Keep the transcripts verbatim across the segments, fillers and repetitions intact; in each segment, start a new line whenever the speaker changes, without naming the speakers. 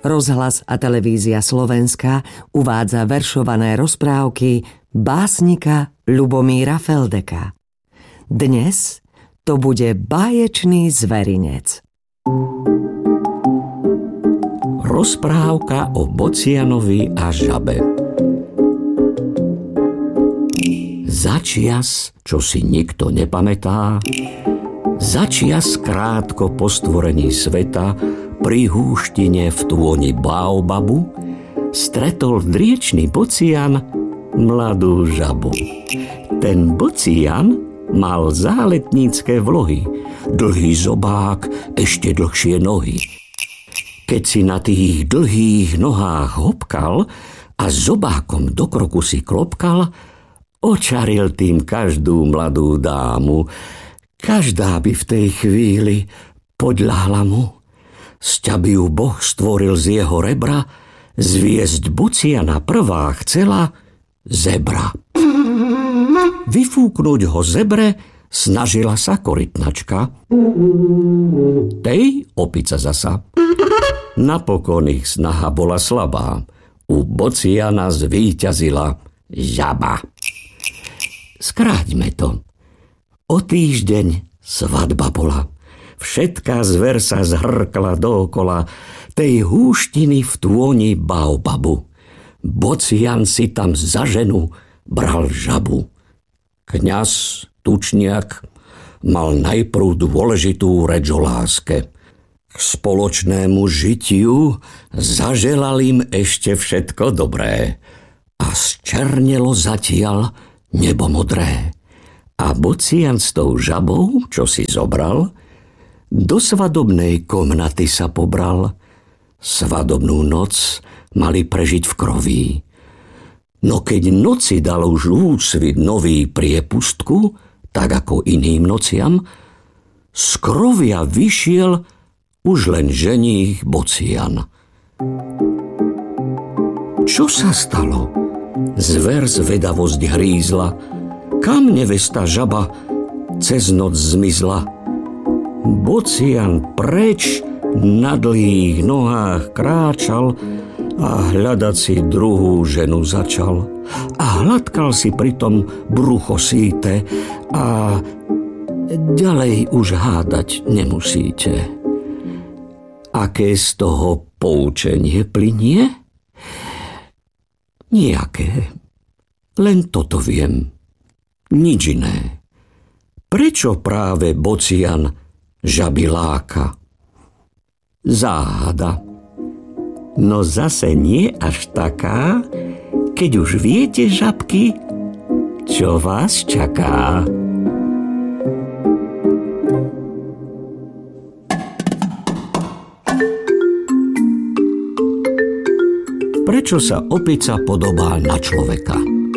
Rozhlas a televízia Slovenska uvádza veršované rozprávky básnika Ľubomíra Feldeka. Dnes to bude Báječný zverinec.
Rozprávka o bocianovi a žabe. Začias, čo si nikto nepamätá, začias krátko po stvorení sveta pri húštine v tôni baobabu stretol driečný bocian mladú žabu. Ten bocian mal záletnícke vlohy, dlhý zobák, ešte dlhšie nohy. Keď si na tých dlhých nohách hopkal a zobákom do kroku si klopkal, očaril tým každú mladú dámu. Každá by v tej chvíli podľahla mu. Sťaby ju Boh stvoril z jeho rebra, zviesť bociana prvá chcela zebra. Vyfúknuť ho zebre snažila sa korytnačka. Tej opica zasa. Napokon ich snaha bola slabá. U bociana zvíťazila žaba. Skráťme to. O týždeň svadba bola. Všetká zver sa zhrkla dookola tej húštiny v tôni baobabu. Bocian si tam za ženu bral žabu. Kňaz tučniak mal najprv dôležitú reč o láske. K spoločnému žitiu zaželal im ešte všetko dobré a zčernelo zatiaľ nebo modré. A bocian s tou žabou, čo si zobral, do svadobnej komnaty sa pobral. Svadobnú noc mali prežiť v kroví. No keď noci dal už úsvit nový priepustku, tak ako iným nociam, z krovia vyšiel už len ženích bocian. Čo sa stalo? Zver zvedavosť hrízla. Kam nevesta žaba cez noc zmizla? Bocian preč na dlhých nohách kráčal a hľadať si druhú ženu začal. A hladkal si pritom brucho síte a ďalej už hádať nemusíte. Aké z toho poučenie plynie? Nijaké. Len toto viem. Nič iné. Prečo práve bocian žaby láka? Záhada. No zase nie až taká, keď už viete, žabky, čo vás čaká. Prečo sa opica podobá na človeka?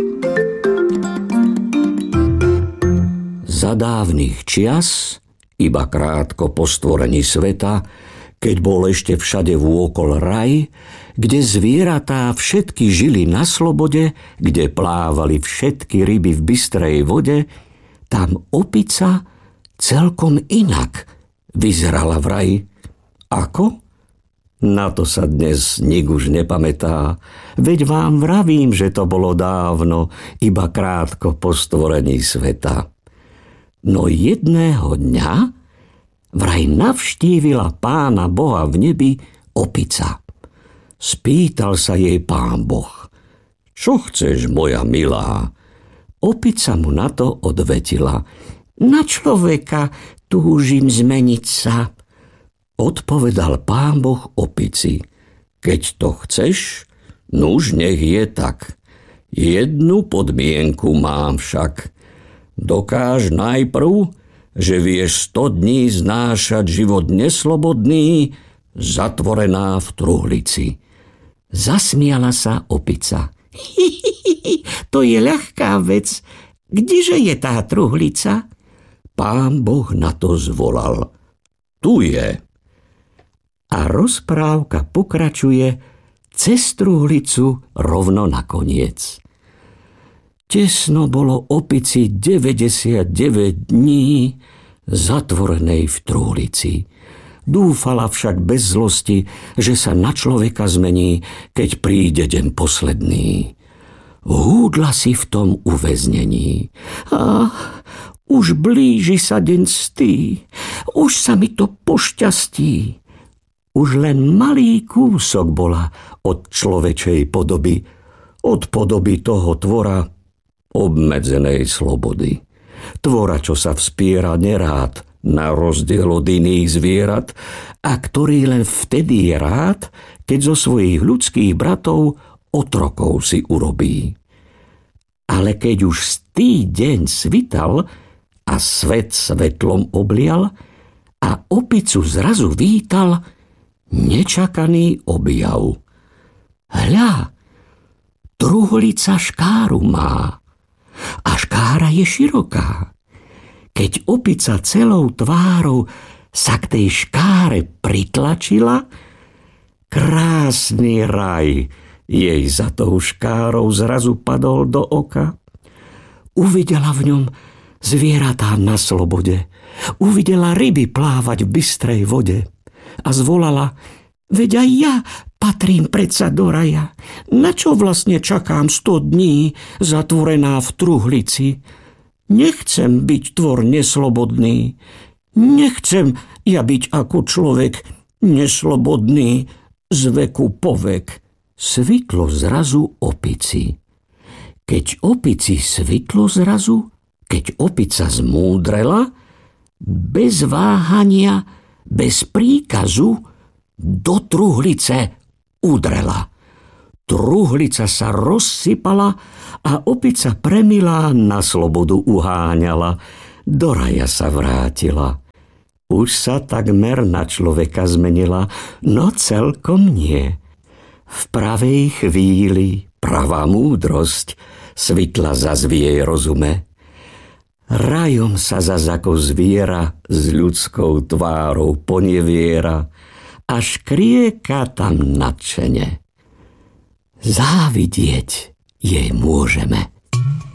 Za dávnych čias, iba krátko po stvorení sveta, keď bol ešte všade vôkol raj, kde zvieratá všetky žili na slobode, kde plávali všetky ryby v bystrej vode, tam opica celkom inak vyzerala v raji. Ako? Na to sa dnes nik už nepamätá, veď vám vravím, že to bolo dávno, iba krátko po stvorení sveta. No jedného dňa vraj navštívila Pána Boha v nebi opica. Spýtal sa jej Pán Boh: Čo chceš, moja milá? Opica mu na to odvetila: Na človeka túžim zmeniť sa. Odpovedal Pán Boh opici: Keď to chceš, nuž nech je tak. Jednu podmienku mám však. Dokáž najprv, že vieš sto dní znášať život neslobodný, zatvorená v truhlici. Zasmiala sa opica. Hihihi, to je ľahká vec. Kdeže je tá truhlica? Pán Boh na to zvolal: Tu je. A rozprávka pokračuje cez truhlicu rovno nakoniec. Tesno bolo opici deväťdesiatdeväť dní zatvorenej v truhlici. Dúfala však bez zlosti, že sa na človeka zmení, keď príde deň posledný. Húdla si v tom uväznení. A už blíži sa deň stý, už sa mi to pošťastí. Už len malý kúsok bola od človečej podoby, od podoby toho tvora obmedzenej slobody. Tvora, čo sa vspiera nerád, na rozdiel od iných zvierat, a ktorý len vtedy je rád, keď zo svojich ľudských bratov otrokov si urobí. Ale keď už stý deň svital a svet svetlom oblial a opicu zrazu vítal nečakaný objav. Hľa, truhlica škáru má a škára je široká. Keď opica celou tvárou sa k tej škáre pritlačila, krásny raj jej za tou škárou zrazu padol do oka. Uvidela v ňom zvieratá na slobode, uvidela ryby plávať v bystrej vode a zvolala: veď aj ja patrím predsa do raja. Na čo vlastne čakám sto dní zatvorená v truhlici? Nechcem byť tvor neslobodný. Nechcem ja byť ako človek neslobodný z veku po vek. Svitlo zrazu opici. Keď opici svitlo zrazu, keď opica zmúdrela, bez váhania, bez príkazu do truhlice udrela. Truhlica sa rozsypala a opica premilá na slobodu uháňala. Do raja sa vrátila. Už sa takmer na človeka zmenila, no celkom nie. V pravej chvíli pravá múdrosť svitla zas v jej rozume. Rajom sa zas ako zviera s ľudskou tvárou poneviera, až krieka tam nadšene. Závidieť jej môžeme.